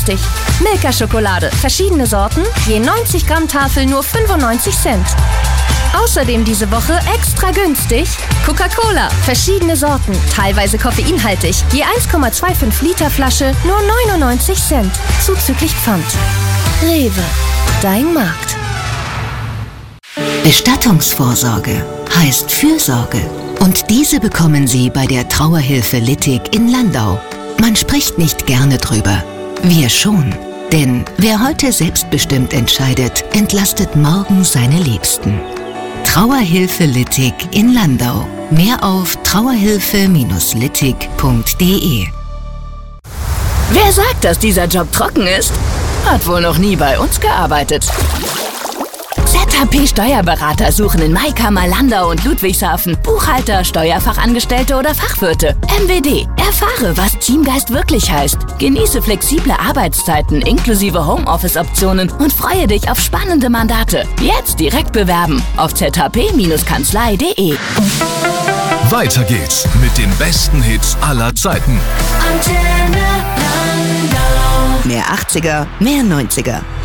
günstig. Milka-Schokolade, verschiedene Sorten, je 90 Gramm Tafel nur 95 Cent. Außerdem diese Woche extra günstig Coca-Cola, verschiedene Sorten, teilweise koffeinhaltig, je 1,25 Liter Flasche nur 99 Cent, zuzüglich Pfand. Rewe, dein Markt. Bestattungsvorsorge heißt Fürsorge. Und diese bekommen Sie bei der Trauerhilfe Littig in Landau. Man spricht nicht gerne drüber. Wir schon. Denn wer heute selbstbestimmt entscheidet, entlastet morgen seine Liebsten. Trauerhilfe Littig in Landau. Mehr auf trauerhilfe-littig.de. Wer sagt, dass dieser Job trocken ist? Hat wohl noch nie bei uns gearbeitet. ZHP Steuerberater suchen in Maikammer, Landau und Ludwigshafen Buchhalter, Steuerfachangestellte oder Fachwirte. MWD. Erfahre, was Teamgeist wirklich heißt. Genieße flexible Arbeitszeiten inklusive Homeoffice-Optionen und freue dich auf spannende Mandate. Jetzt direkt bewerben auf zhp-kanzlei.de. Weiter geht's mit den besten Hits aller Zeiten. Mehr 80er, mehr 90er.